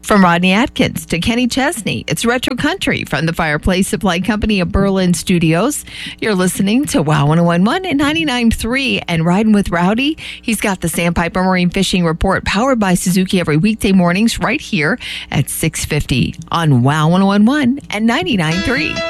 From Rodney Atkins to Kenny Chesney, it's Retro Country from the Fireplace Supply Company of Berlin Studios. You're listening to WOW 1011 and 99.3 and Riding with Rowdy. He's got the Sandpiper Marine Fishing Report powered by Suzuki every weekday mornings right here at 6:50 on WOW 1011 and 99.3.